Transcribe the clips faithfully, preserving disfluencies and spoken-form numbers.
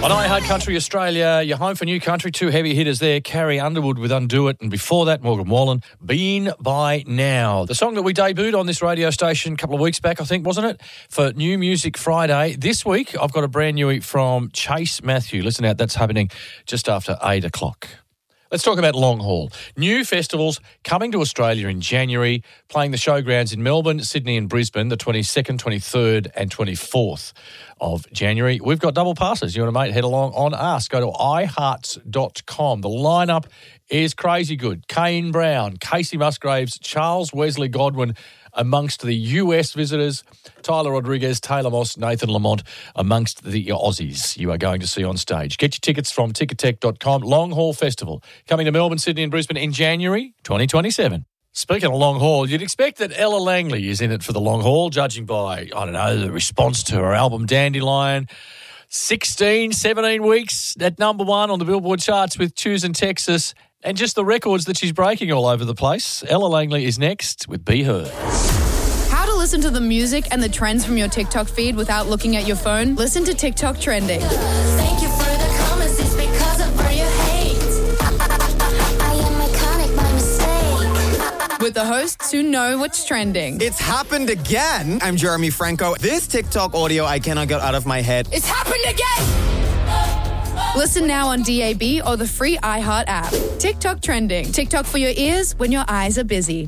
On iHeart Country Australia, you're home for New Country. Two heavy hitters there. Carrie Underwood with Undo It, and before that, Morgan Wallen, Been By Now. The song that we debuted on this radio station a couple of weeks back, I think, wasn't it? For New Music Friday. This week, I've got a brand newie from Chase Matthew. Listen out, that's happening just after eight o'clock. Let's talk about Long Haul. New festivals coming to Australia in January, playing the showgrounds in Melbourne, Sydney and Brisbane, the twenty-second, twenty-third and twenty-fourth of January. We've got double passes. You want to, mate, head along on us. Go to i hearts dot com. The lineup is crazy good. Kane Brown, Casey Musgraves, Charles Wesley Godwin amongst the U S visitors, Tyler Rodriguez, Taylor Moss, Nathan Lamont amongst the Aussies you are going to see on stage. Get your tickets from ticketek dot com. Long Haul Festival coming to Melbourne, Sydney and Brisbane in January twenty twenty-seven. Speaking of long haul, you'd expect that Ella Langley is in it for the long haul, judging by, I don't know, the response to her album Dandelion. sixteen, seventeen weeks at number one on the Billboard charts with Choosing Texas, and just the records that she's breaking all over the place. Ella Langley is next with Be Her. How to listen to the music and the trends from your TikTok feed without looking at your phone? Listen to TikTok Trending. Thank you for the comments, it's because of where you hate. I am iconic by mistake. With the hosts who know what's trending. It's happened again. I'm Jeremy Franco. This TikTok audio I cannot get out of my head. It's happened again! Listen now on D A B or the free iHeart app. TikTok Trending. TikTok for your ears when your eyes are busy.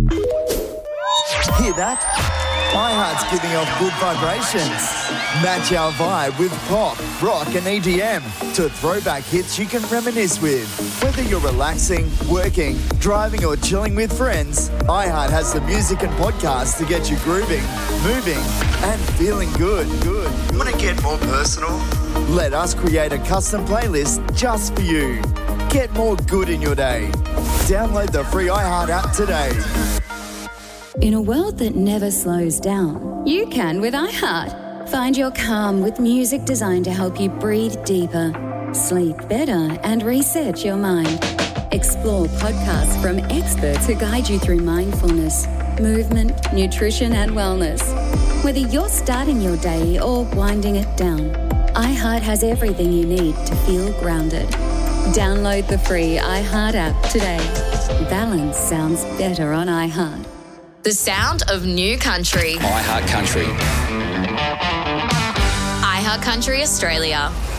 Hear that? iHeart's giving off good vibrations. Match our vibe with pop, rock and E D M to throwback hits you can reminisce with. Whether you're relaxing, working, driving or chilling with friends, iHeart has the music and podcasts to get you grooving, moving and feeling good. Good. Want to get more personal? Let us create a custom playlist just for you. Get more good in your day. Download the free iHeart app today. In a world that never slows down, you can with iHeart. Find your calm with music designed to help you breathe deeper, sleep better, and reset your mind. Explore podcasts from experts who guide you through mindfulness, movement, nutrition, and wellness. Whether you're starting your day or winding it down, iHeart has everything you need to feel grounded. Download the free iHeart app today. Balance sounds better on iHeart. The sound of New Country. iHeart Country. iHeart Country Australia.